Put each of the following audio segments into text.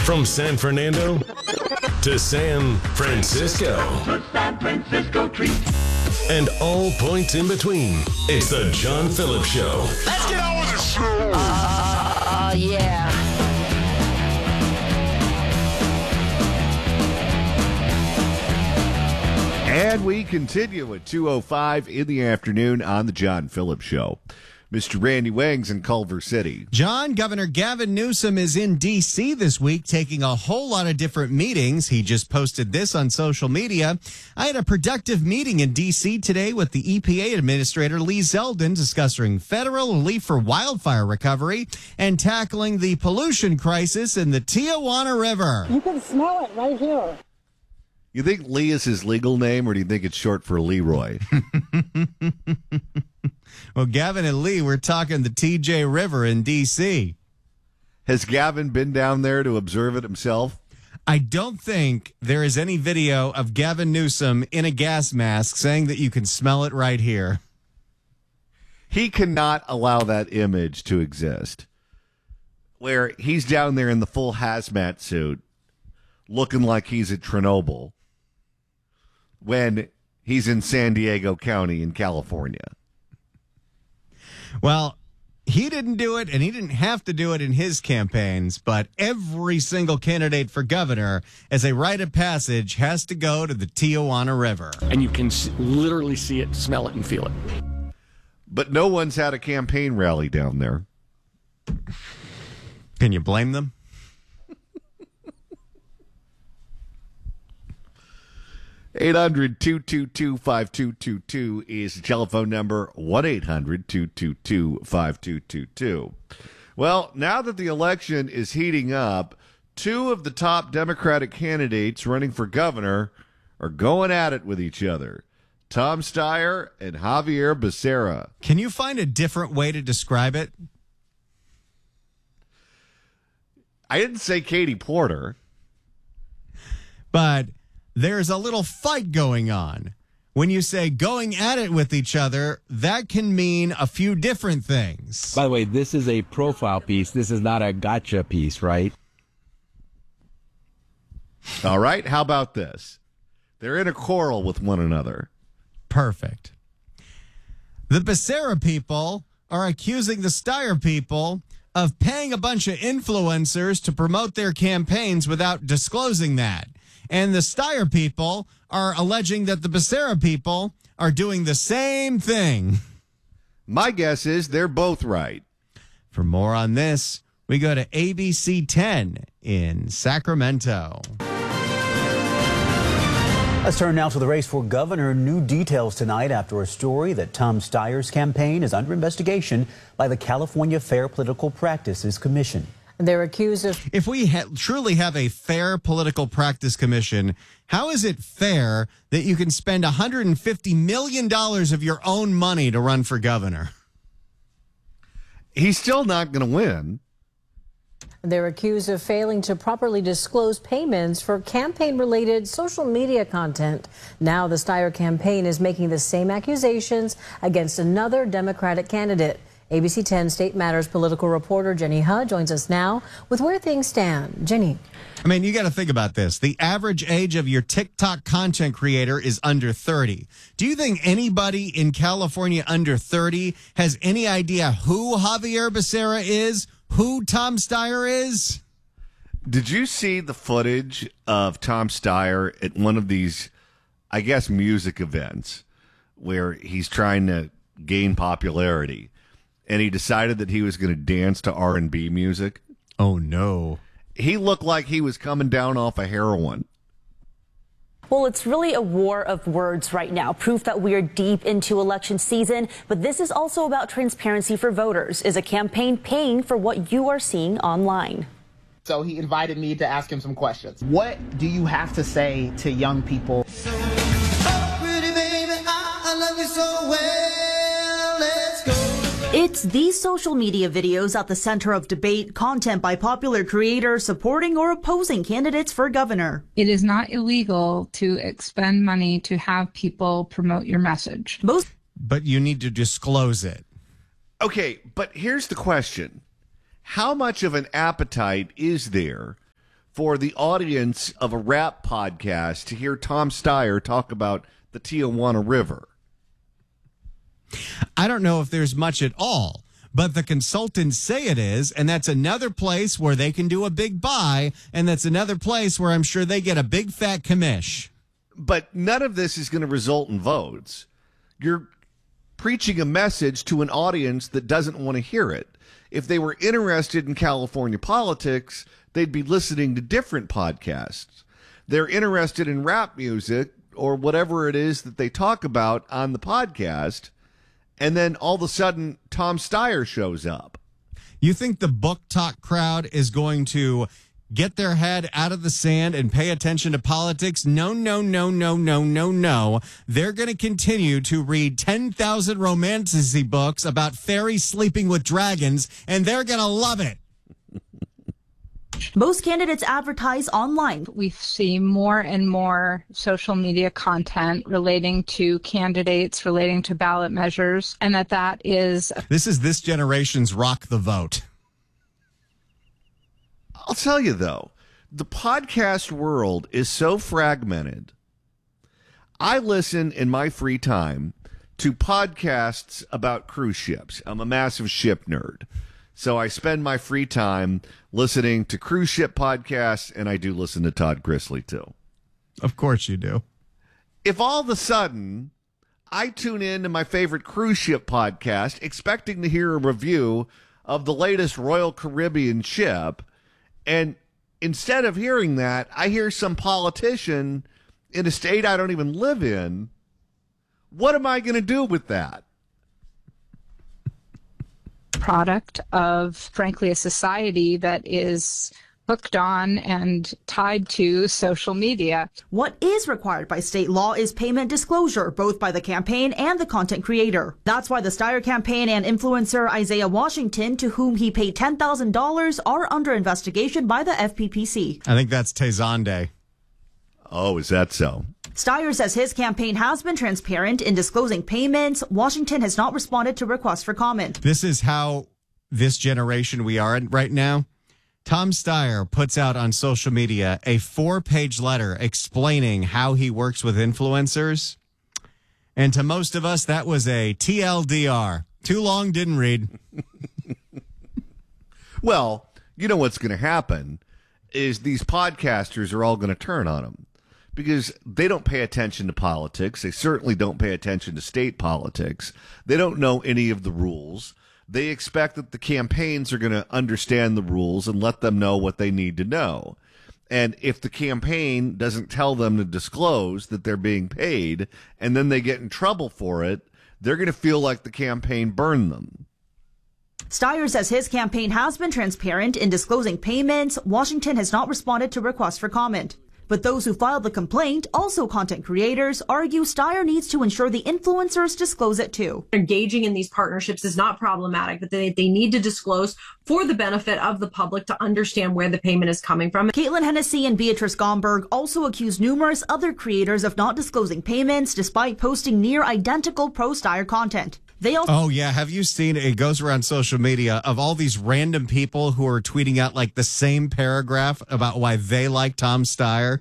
From San Fernando to San Francisco. And all points in between. It's the John Phillips Show. Let's get on with the show. Yeah. And we continue at 2:05 in the afternoon on the John Phillips Show. Mr. Randy Wangs in Culver City. John, Governor Gavin Newsom is in D.C. this week taking a whole lot of different meetings. He just posted this on social media. I had a productive meeting in D.C. today with the EPA Administrator Lee Zeldin discussing federal relief for wildfire recovery and tackling the pollution crisis in the Tijuana River. You can smell it right here. You think Lee is his legal name, or do you think it's short for Leroy? Well, Gavin and Lee, we're talking the TJ River in D.C. Has Gavin been down there to observe it himself? I don't think there is any video of Gavin Newsom in a gas mask saying that you can smell it right here. He cannot allow that image to exist, where he's down there in the full hazmat suit, looking like he's at Chernobyl, when he's in San Diego County in California. Well, he didn't do it, and he didn't have to do it in his campaigns, but every single candidate for governor, as a rite of passage, has to go to the Tijuana River. And you can literally see it, smell it, and feel it. But no one's had a campaign rally down there. Can you blame them? 800-222-5222 is the telephone number, 1-800-222-5222. Well, now that the election is heating up, two of the top Democratic candidates running for governor are going at it with each other. Tom Steyer and Javier Becerra. Can you find a different way to describe it? I didn't say Katie Porter. But there's a little fight going on. When you say going at it with each other, that can mean a few different things. By the way, this is a profile piece. This is not a gotcha piece, right? All right, how about this? They're in a quarrel with one another. Perfect. The Becerra people are accusing the Steyer people of paying a bunch of influencers to promote their campaigns without disclosing that. And the Steyer people are alleging that the Becerra people are doing the same thing. My guess is they're both right. For more on this, we go to ABC 10 in Sacramento. Let's turn now to the race for governor. New details tonight after a story that Tom Steyer's campaign is under investigation by the California Fair Political Practices Commission. They're accused of... If we truly have a fair political practice commission, how is it fair that you can spend $150 million of your own money to run for governor? He's still not going to win. They're accused of failing to properly disclose payments for campaign-related social media content. Now the Steyer campaign is making the same accusations against another Democratic candidate. ABC 10 State Matters political reporter Jenny Hudd joins us now with where things stand. Jenny. I mean, you got to think about this. The average age of your TikTok content creator is under 30. Do you think anybody in California under 30 has any idea who Javier Becerra is, who Tom Steyer is? Did you see the footage of Tom Steyer at one of these, I guess, music events where he's trying to gain popularity? And he decided that he was going to dance to R&B music. Oh, no. He looked like he was coming down off of heroin. Well, it's really a war of words right now, proof that we are deep into election season. But this is also about transparency for voters. Is a campaign paying for what you are seeing online? So he invited me to ask him some questions. What do you have to say to young people? Oh, pretty baby, I love you so well. Let's go. It's these social media videos at the center of debate, content by popular creators supporting or opposing candidates for governor. It is not illegal to expend money to have people promote your message. But you need to disclose it. Okay, but here's the question. How much of an appetite is there for the audience of a rap podcast to hear Tom Steyer talk about the Tijuana River? I don't know if there's much at all, but the consultants say it is, and that's another place where they can do a big buy, and that's another place where I'm sure they get a big fat commish. But none of this is going to result in votes. You're preaching a message to an audience that doesn't want to hear it. If they were interested in California politics, they'd be listening to different podcasts. They're interested in rap music or whatever it is that they talk about on the podcast, and then all of a sudden Tom Steyer shows up. You think the book talk crowd is going to get their head out of the sand and pay attention to politics? No, no, no, no, no, no, no. They're going to continue to read 10,000 romantasy books about fairies sleeping with dragons, and they're going to love it. Most candidates advertise online. We see more and more social media content relating to candidates, relating to ballot measures, and that is... This is this generation's rock the vote. I'll tell you, though, the podcast world is so fragmented. I listen in my free time to podcasts about cruise ships. I'm a massive ship nerd. So I spend my free time listening to cruise ship podcasts, and I do listen to Todd Chrisley, too. Of course you do. If all of a sudden I tune in to my favorite cruise ship podcast expecting to hear a review of the latest Royal Caribbean ship, and instead of hearing that, I hear some politician in a state I don't even live in, what am I going to do with that? Product of, frankly, a society that is hooked on and tied to social media. What is required by state law is payment disclosure, both by the campaign and the content creator. That's why the Steyer campaign and influencer Isaiah Washington, to whom he paid $10,000, are under investigation by the FPPC. I think that's Tezande. Oh, is that so? Steyer says his campaign has been transparent in disclosing payments. Washington has not responded to requests for comment. This is how this generation we are in right now. Tom Steyer puts out on social media a 4-page letter explaining how he works with influencers. And to most of us, that was a TLDR. Too long, didn't read. Well, you know what's going to happen is these podcasters are all going to turn on him because they don't pay attention to politics. They certainly don't pay attention to state politics. They don't know any of the rules. They expect that the campaigns are going to understand the rules and let them know what they need to know. And if the campaign doesn't tell them to disclose that they're being paid and then they get in trouble for it, they're going to feel like the campaign burned them. Steyer says his campaign has been transparent in disclosing payments. Washington has not responded to requests for comment. But those who filed the complaint, also content creators, argue Steyer needs to ensure the influencers disclose it too. Engaging in these partnerships is not problematic, but they need to disclose for the benefit of the public to understand where the payment is coming from. Caitlin Hennessy and Beatrice Gomberg also accused numerous other creators of not disclosing payments despite posting near identical pro-Steyer content. Oh, yeah. Have you seen, it goes around social media, of all these random people who are tweeting out like the same paragraph about why they like Tom Steyer?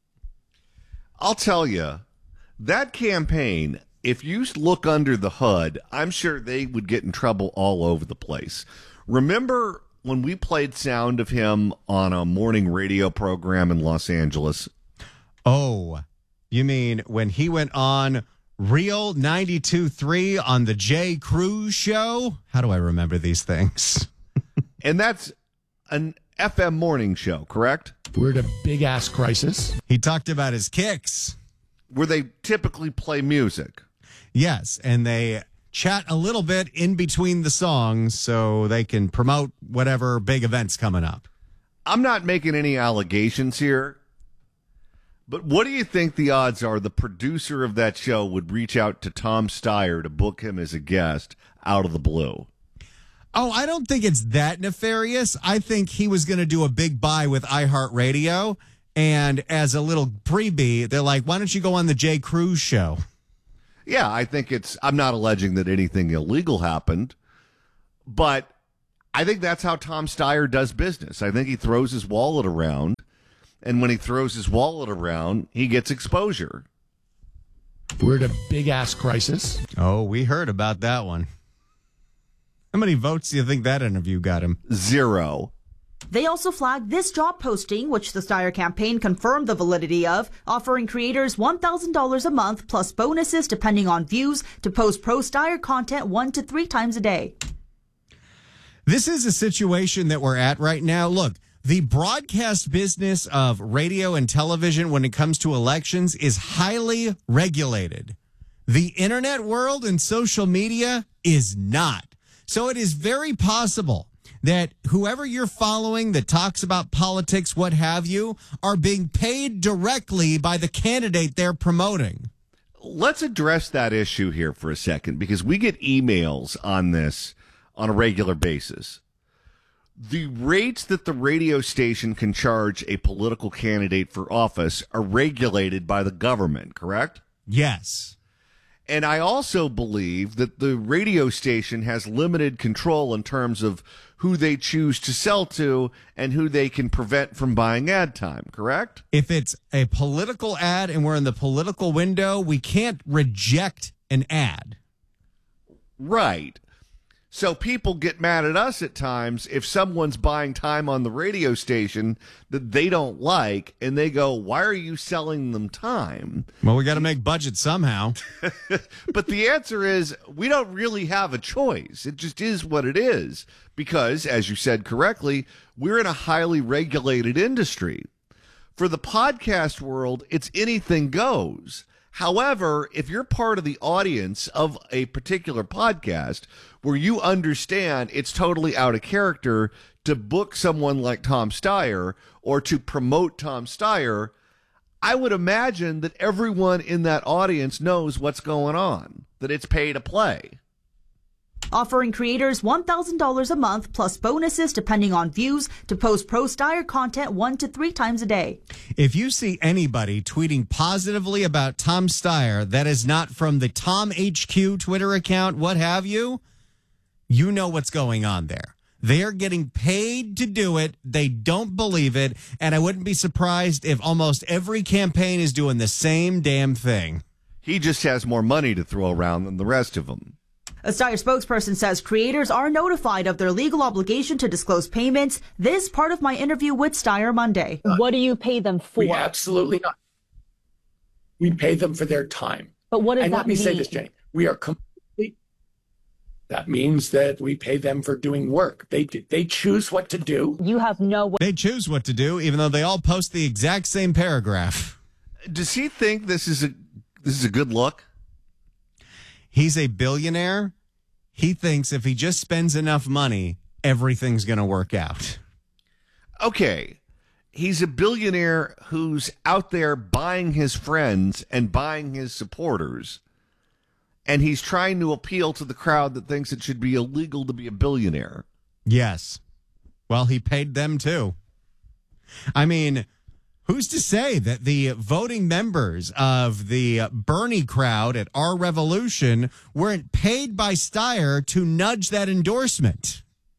I'll tell you, that campaign, if you look under the hood, I'm sure they would get in trouble all over the place. Remember when we played sound of him on a morning radio program in Los Angeles? Oh, you mean when he went on Real 92.3 on the Jay Cruz show? How do I remember these things? And that's an FM morning show, correct? We're at a big-ass crisis. He talked about his kicks. Where they typically play music. Yes, and they chat a little bit in between the songs so they can promote whatever big event's coming up. I'm not making any allegations here. But what do you think the odds are the producer of that show would reach out to Tom Steyer to book him as a guest out of the blue? Oh, I don't think it's that nefarious. I think he was going to do a big buy with iHeartRadio. And as a little freebie, they're like, why don't you go on the Jay Cruz show? Yeah, I think I'm not alleging that anything illegal happened. But I think that's how Tom Steyer does business. I think he throws his wallet around And when he throws his wallet around, he gets exposure. We're at a big ass crisis. Oh, we heard about that one. How many votes do you think that interview got him? 0. They also flagged this job posting, which the Steyer campaign confirmed the validity of, offering creators $1,000 a month plus bonuses depending on views to post pro-Steyer content 1 to 3 times a day. This is a situation that we're at right now. Look, the broadcast business of radio and television when it comes to elections is highly regulated. The internet world and social media is not. So it is very possible that whoever you're following that talks about politics, what have you, are being paid directly by the candidate they're promoting. Let's address that issue here for a second, because we get emails on this on a regular basis. The rates that the radio station can charge a political candidate for office are regulated by the government, correct? Yes. And I also believe that the radio station has limited control in terms of who they choose to sell to and who they can prevent from buying ad time, correct? If it's a political ad and we're in the political window, we can't reject an ad. Right. So people get mad at us at times if someone's buying time on the radio station that they don't like, and they go, why are you selling them time? Well, we got to make budget somehow. But the answer is we don't really have a choice. It just is what it is because, as you said correctly, we're in a highly regulated industry. For the podcast world, it's anything goes. However, if you're part of the audience of a particular podcast where you understand it's totally out of character to book someone like Tom Steyer or to promote Tom Steyer, I would imagine that everyone in that audience knows what's going on, that it's pay to play. Offering creators $1,000 a month plus bonuses depending on views to post pro-Steyer content 1 to 3 times a day. If you see anybody tweeting positively about Tom Steyer that is not from the Tom HQ Twitter account, what have you, you know what's going on there. They are getting paid to do it. They don't believe it. And I wouldn't be surprised if almost every campaign is doing the same damn thing. He just has more money to throw around than the rest of them. A Steyer spokesperson says creators are notified of their legal obligation to disclose payments. This part of my interview with Steyer Monday. What do you pay them for? We absolutely not. We pay them for their time. But what does and that let me mean? say this, Jenny. We are completely. That means that we pay them for doing work. They choose what to do. You have no way. They choose what to do, even though they all post the exact same paragraph. Does he think this is a good look? He's a billionaire. He thinks if he just spends enough money, everything's going to work out. Okay. He's a billionaire who's out there buying his friends and buying his supporters. And he's trying to appeal to the crowd that thinks it should be illegal to be a billionaire. Yes. Well, he paid them too. I mean, who's to say that the voting members of the Bernie crowd at Our Revolution weren't paid by Steyer to nudge that endorsement?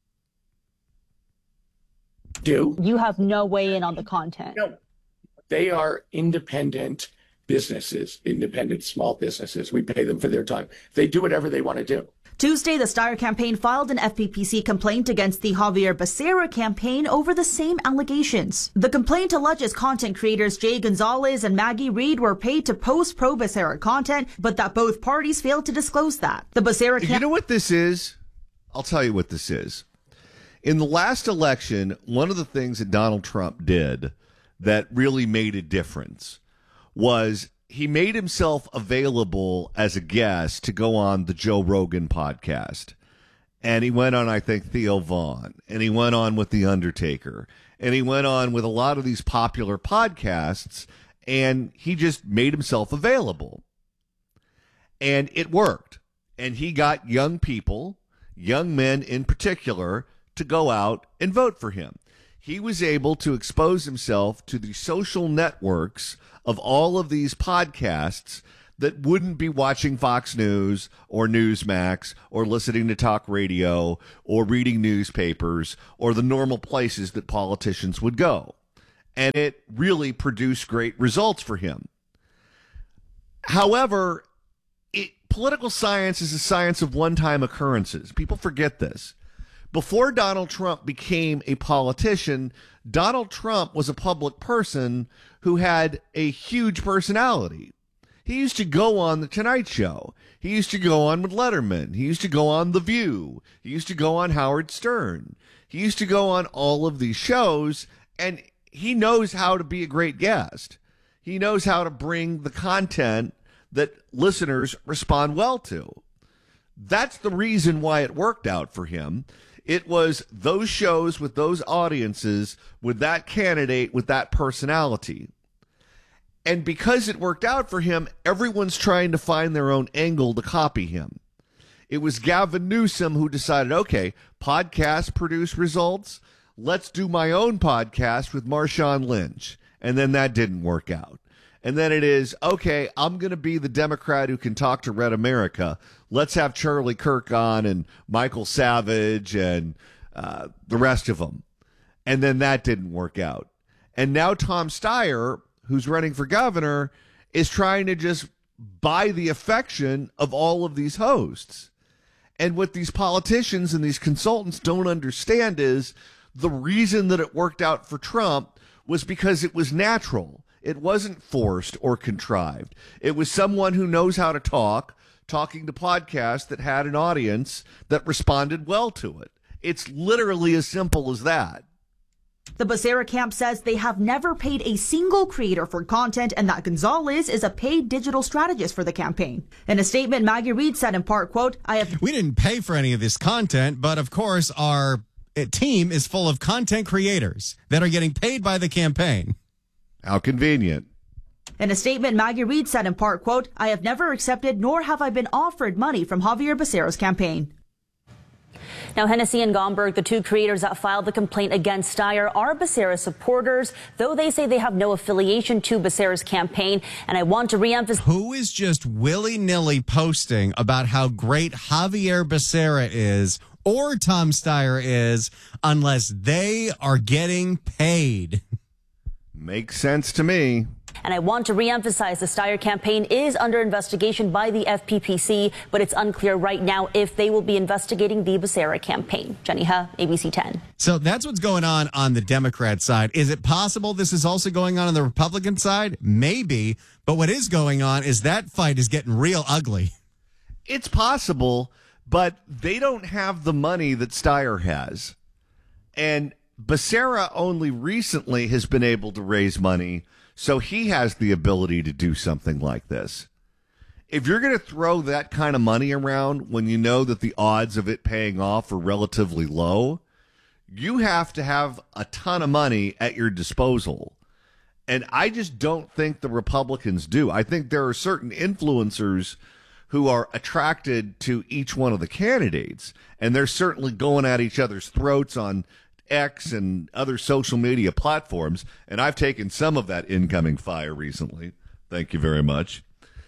You have no way in on the content. No, they are independent businesses, independent small businesses. We pay them for their time. They do whatever they want to do. Tuesday, the Steyer campaign filed an FPPC complaint against the Javier Becerra campaign over the same allegations. The complaint alleges content creators Jay Gonzalez and Maggie Reed were paid to post pro-Becerra content, but that both parties failed to disclose that. The Becerra You know what this is? I'll tell you what this is. In the last election, one of the things that Donald Trump did that really made a difference was he made himself available as a guest to go on the Joe Rogan podcast. And he went on, I think, Theo Vaughn. And he went on with The Undertaker. And he went on with a lot of these popular podcasts. And he just made himself available. And it worked. And he got young people, young men in particular, to go out and vote for him. He was able to expose himself to the social networks of all of these podcasts that wouldn't be watching Fox News or Newsmax or listening to talk radio or reading newspapers or the normal places that politicians would go. and it really produced great results for him. However, political science is a science of one-time occurrences. People forget this. Before Donald Trump became a politician, Donald Trump was a public person who had a huge personality. He used to go on The Tonight Show. He used to go on with Letterman. He used to go on The View. He used to go on Howard Stern. He used to go on all of these shows, and he knows how to be a great guest. He knows how to bring the content that listeners respond well to. That's the reason why it worked out for him. It was those shows with those audiences, with that candidate, with that personality. And because it worked out for him, everyone's trying to find their own angle to copy him. It was Gavin Newsom who decided, okay, podcasts produce results. Let's do my own podcast with Marshawn Lynch. And then that didn't work out. And then it is, okay, I'm going to be the Democrat who can talk to Red America. Let's have Charlie Kirk on and Michael Savage and the rest of them. And then that didn't work out. And now Tom Steyer, who's running for governor, is trying to just buy the affection of all of these hosts. And what these politicians and these consultants don't understand is the reason that it worked out for Trump was because it was natural. It wasn't forced or contrived. It was someone who knows how to talk, talking to podcasts that had an audience that responded well to it. It's literally as simple as that. The Becerra camp says they have never paid a single creator for content and that Gonzalez is a paid digital strategist for the campaign. In a statement, Maggie Reed said in part, quote, We didn't pay for any of this content, but of course our team is full of content creators that are getting paid by the campaign. How convenient. In a statement, Maggie Reed said in part, quote, I have never accepted nor have I been offered money from Javier Becerra's campaign. Now, Hennessy and Gomberg, the two creators that filed the complaint against Steyer, are Becerra supporters, though they say they have no affiliation to Becerra's campaign. And I want to reemphasize. Who is just willy-nilly posting about how great Javier Becerra is or Tom Steyer is unless they are getting paid? Makes sense to me. And I want to reemphasize the Steyer campaign is under investigation by the FPPC, but it's unclear right now if they will be investigating the Becerra campaign. Jenny Ha, ABC 10. So that's what's going on the Democrat side. Is it possible this is also going on the Republican side? Maybe. But what is going on is that fight is getting real ugly. It's possible, but they don't have the money that Steyer has. And Becerra only recently has been able to raise money, so he has the ability to do something like this. If you're going to throw that kind of money around when you know that the odds of it paying off are relatively low, you have to have a ton of money at your disposal. And I just don't think the Republicans do. I think there are certain influencers who are attracted to each one of the candidates, and they're certainly going at each other's throats on X and other social media platforms, and I've taken some of that incoming fire recently. Thank you very much.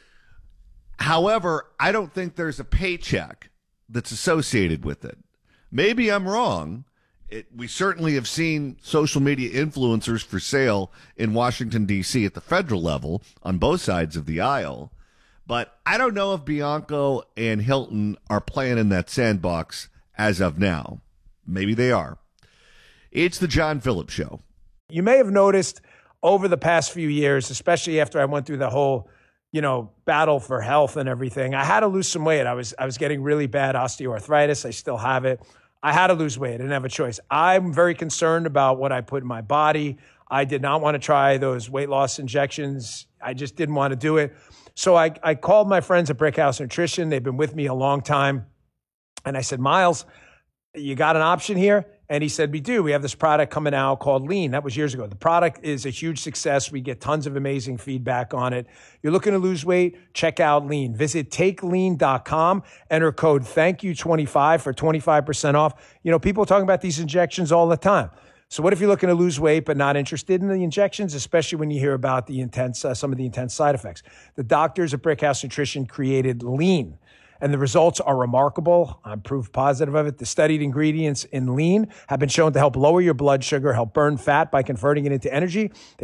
However, I don't think there's a paycheck that's associated with it. Maybe I'm wrong. We certainly have seen social media influencers for sale in Washington, D.C. at the federal level on both sides of the aisle, but I don't know if Bianco and Hilton are playing in that sandbox as of now. Maybe they are. It's the John Phillips Show. You may have noticed over the past few years, especially after I went through the whole, battle for health and everything, I had to lose some weight. I was getting really bad osteoarthritis. I still have it. I had to lose weight. I didn't have a choice. I'm very concerned about what I put in my body. I did not want to try those weight loss injections. I just didn't want to do it. So I called my friends at Brickhouse Nutrition. They've been with me a long time. And I said, Miles, you got an option here? And he said, we do. We have this product coming out called Lean. That was years ago. The product is a huge success. We get tons of amazing feedback on it. You're looking to lose weight? Check out Lean. Visit takelean.com. Enter code THANKYOU25 for 25% off. People are talking about these injections all the time. So what if you're looking to lose weight but not interested in the injections, especially when you hear about the intense, some of the intense side effects? The doctors at Brickhouse Nutrition created Lean. and the results are remarkable. I'm proof positive of it. The studied ingredients in Lean have been shown to help lower your blood sugar, help burn fat by converting it into energy.